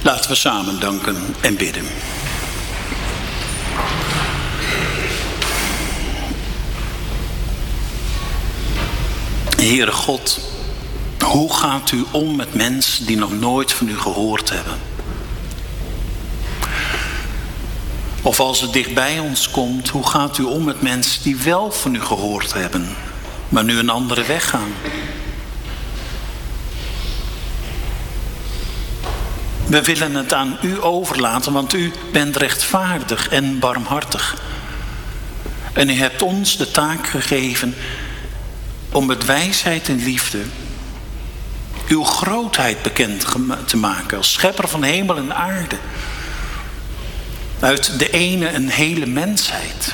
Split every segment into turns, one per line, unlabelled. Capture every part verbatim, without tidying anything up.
Laten we samen danken en bidden. Heere God, hoe gaat u om met mensen die nog nooit van u gehoord hebben? Of als het dichtbij ons komt, hoe gaat u om met mensen die wel van u gehoord hebben, maar nu een andere weg gaan? We willen het aan u overlaten, want u bent rechtvaardig en barmhartig. En u hebt ons de taak gegeven om met wijsheid en liefde uw grootheid bekend te maken als schepper van hemel en aarde. Uit de ene een hele mensheid.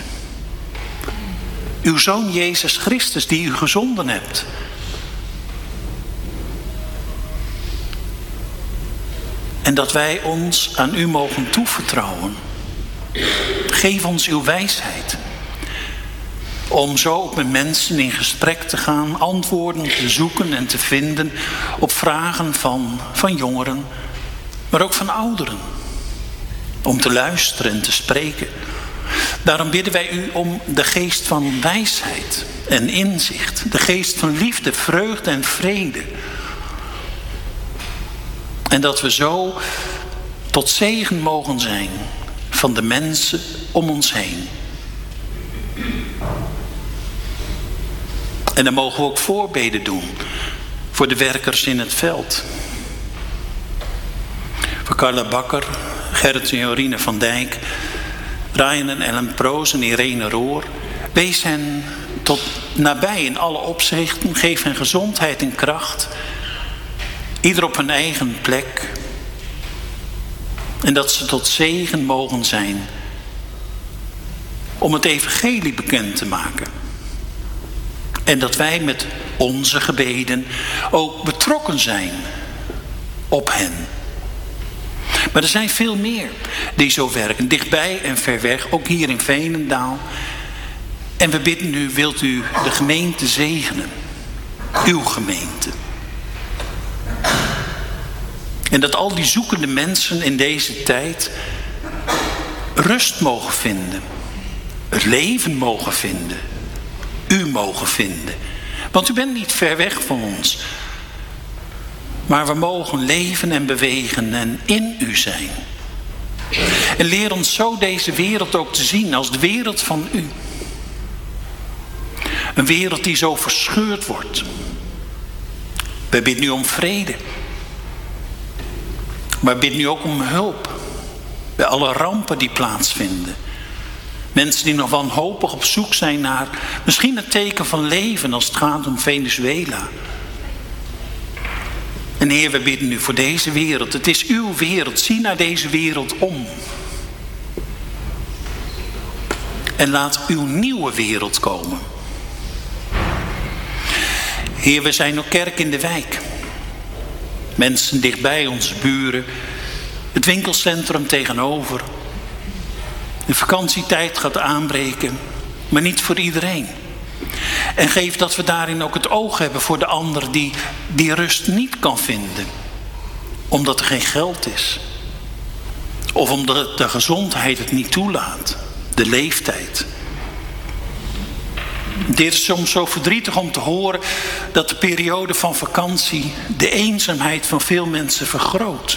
Uw Zoon Jezus Christus die u gezonden hebt. En dat wij ons aan u mogen toevertrouwen. Geef ons uw wijsheid. Om zo ook met mensen in gesprek te gaan, antwoorden te zoeken en te vinden op vragen van, van jongeren, maar ook van ouderen. Om te luisteren en te spreken. Daarom bidden wij u om de geest van wijsheid en inzicht. De geest van liefde, vreugde en vrede. En dat we zo tot zegen mogen zijn van de mensen om ons heen. En dan mogen we ook voorbeden doen voor de werkers in het veld. Voor Carla Bakker, Gerrit en Jorine van Dijk, Ryan en Ellen Proos en Irene Roor. Wees hen tot nabij in alle opzichten. Geef hen gezondheid en kracht. Ieder op hun eigen plek. En dat ze tot zegen mogen zijn om het evangelie bekend te maken. En dat wij met onze gebeden ook betrokken zijn op hen. Maar er zijn veel meer die zo werken, dichtbij en ver weg, ook hier in Veenendaal. En we bidden u, wilt u de gemeente zegenen, uw gemeente. En dat al die zoekende mensen in deze tijd rust mogen vinden, het leven mogen vinden, u mogen vinden. Want u bent niet ver weg van ons. Maar we mogen leven en bewegen en in u zijn. En leer ons zo deze wereld ook te zien als de wereld van u. Een wereld die zo verscheurd wordt. We bidden u om vrede. Maar bidden u ook om hulp. Bij alle rampen die plaatsvinden. Mensen die nog wanhopig op zoek zijn naar misschien een teken van leven als het gaat om Venezuela. En Heer, we bidden u voor deze wereld. Het is uw wereld. Zie naar deze wereld om. En laat uw nieuwe wereld komen. Heer, we zijn ook kerk in de wijk. Mensen dichtbij, onze buren. Het winkelcentrum tegenover. De vakantietijd gaat aanbreken. Maar niet voor iedereen. En geef dat we daarin ook het oog hebben voor de ander die die rust niet kan vinden. Omdat er geen geld is. Of omdat de gezondheid het niet toelaat. De leeftijd. Dit is soms zo verdrietig om te horen dat de periode van vakantie de eenzaamheid van veel mensen vergroot.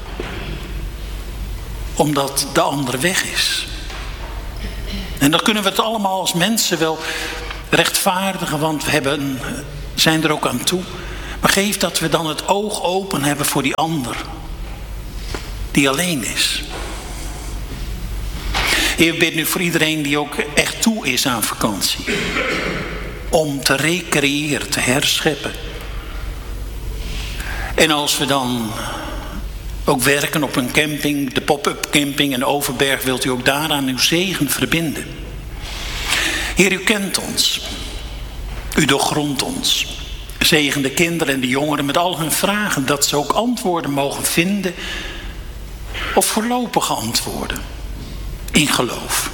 Omdat de andere weg is. En dan kunnen we het allemaal als mensen wel rechtvaardigen, want we hebben, zijn er ook aan toe. Maar geef dat we dan het oog open hebben voor die ander. Die alleen is. Heer, ik bid nu voor iedereen die ook echt toe is aan vakantie. Om te recreëren, te herscheppen. En als we dan ook werken op een camping, de pop-up camping in Overberg, wilt u ook daaraan uw zegen verbinden. Heer, u kent ons. U doorgrondt ons. Zegen de kinderen en de jongeren met al hun vragen, dat ze ook antwoorden mogen vinden. Of voorlopige antwoorden. In geloof.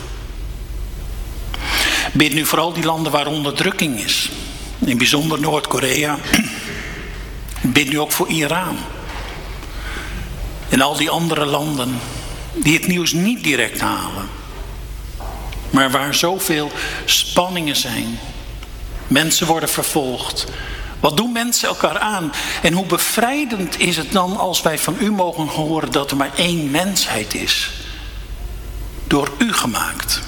Bid nu voor al die landen waar onderdrukking is. In bijzonder Noord-Korea. Bid nu ook voor Iran. En al die andere landen die het nieuws niet direct halen. Maar waar zoveel spanningen zijn. Mensen worden vervolgd. Wat doen mensen elkaar aan? En hoe bevrijdend is het dan als wij van u mogen horen dat er maar één mensheid is. Door u gemaakt.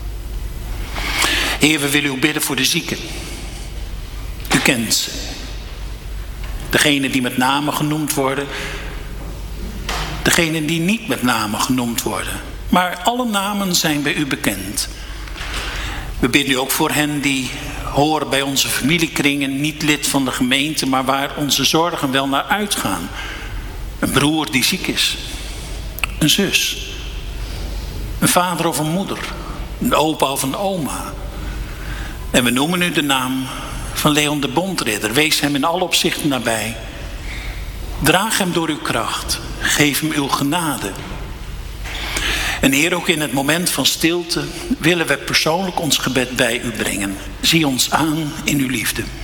Heer, we willen u bidden voor de zieken. U kent ze. Degenen die met name genoemd worden. Degenen die niet met name genoemd worden. Maar alle namen zijn bij u bekend. We bidden u ook voor hen die horen bij onze familiekringen, niet lid van de gemeente, maar waar onze zorgen wel naar uitgaan. Een broer die ziek is. Een zus. Een vader of een moeder. Een opa of een oma. En we noemen u de naam van Leon de Bondridder. Wees hem in alle opzichten nabij. Draag hem door uw kracht. Geef hem uw genade. En Heer, ook in het moment van stilte willen we persoonlijk ons gebed bij u brengen. Zie ons aan in uw liefde.